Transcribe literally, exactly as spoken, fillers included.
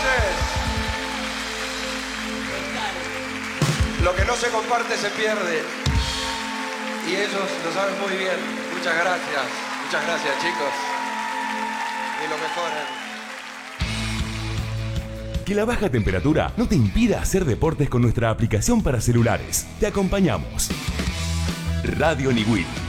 Entonces, lo que no se comparte se pierde. Y ellos lo saben muy bien. Muchas gracias. Muchas gracias, chicos. Y lo mejoren. Que la baja temperatura no te impida hacer deportes con nuestra aplicación para celulares. Te acompañamos. Radio Niwil.